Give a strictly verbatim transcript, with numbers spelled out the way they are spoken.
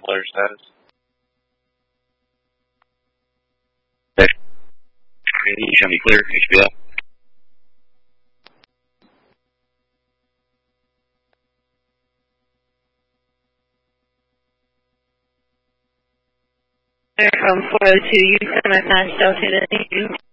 player status. You show me clear, H B L. From four oh two, you send a nine Delta to you.